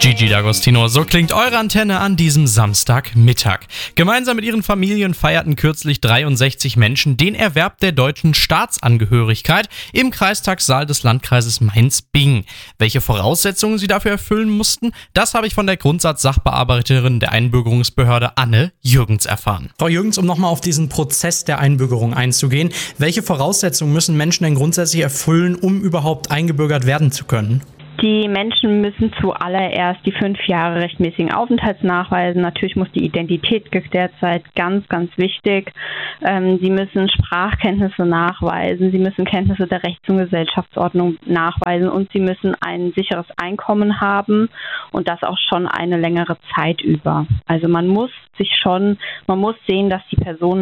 Gigi D'Agostino, so klingt eure Antenne an diesem Samstagmittag. Gemeinsam mit ihren Familien feierten kürzlich 63 Menschen den Erwerb der deutschen Staatsangehörigkeit im Kreistagssaal des Landkreises Mainz-Bingen. Welche Voraussetzungen sie dafür erfüllen mussten, das habe ich von der Grundsatz-Sachbearbeiterin der Einbürgerungsbehörde Anne Jürgens erfahren. Frau Jürgens, um nochmal auf diesen Prozess der Einbürgerung einzugehen, welche Voraussetzungen müssen Menschen denn grundsätzlich erfüllen, um überhaupt eingebürgert werden zu können? Die Menschen müssen zuallererst die 5 Jahre rechtmäßigen Aufenthalts nachweisen. Natürlich muss die Identität geklärt sein, ganz, ganz wichtig. Sie müssen Sprachkenntnisse nachweisen, sie müssen Kenntnisse der Rechts- und Gesellschaftsordnung nachweisen und sie müssen ein sicheres Einkommen haben und das auch schon eine längere Zeit über. Also man muss sehen, dass die Person